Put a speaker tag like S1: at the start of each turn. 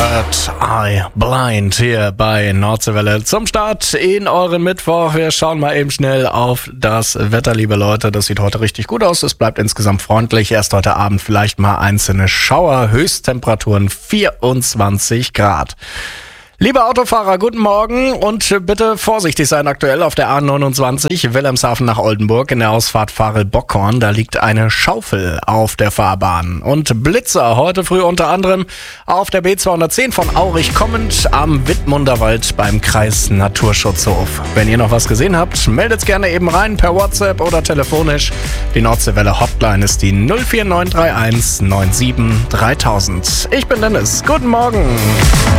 S1: Third Eye Blind hier bei Nordseewelle. Zum Start in euren Mittwoch. Wir schauen mal eben schnell auf das Wetter, liebe Leute. Das sieht heute richtig gut aus. Es bleibt insgesamt freundlich. Erst heute Abend vielleicht mal einzelne Schauer. Höchsttemperaturen 24 Grad. Liebe Autofahrer, guten Morgen und bitte vorsichtig sein aktuell auf der A29 Wilhelmshaven nach Oldenburg in der Ausfahrt Varel-Bockhorn. Da liegt eine Schaufel auf der Fahrbahn. Und Blitzer heute früh unter anderem auf der B210 von Aurich kommend am Wittmunderwald beim Kreis Naturschutzhof. Wenn ihr noch was gesehen habt, meldet gerne eben rein per WhatsApp oder telefonisch. Die Nordseewelle Hotline ist die 04931 97 3000. Ich bin Dennis. Guten Morgen.